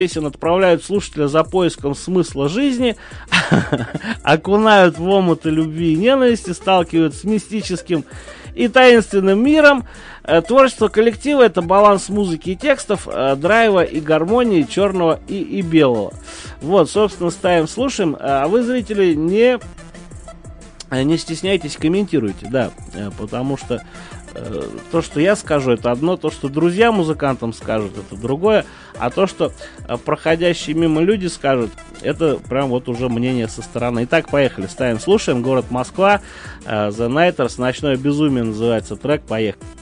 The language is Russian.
песен отправляют слушателя за поиском смысла жизни, окунают в омуты любви и ненависти, сталкивают с мистическим и таинственным миром. Творчество коллектива — это баланс музыки и текстов, драйва и гармонии, черного и белого. Вот, собственно, ставим, слушаем. А вы, зрители, не стесняйтесь, комментируйте, да, потому что то, что я скажу, это одно, то, что друзья музыкантам скажут, это другое, а то, что проходящие мимо люди скажут, это прям вот уже мнение со стороны. Итак, поехали, ставим, слушаем. Город Москва, The Nighters, «Ночное безумие» называется трек, поехали.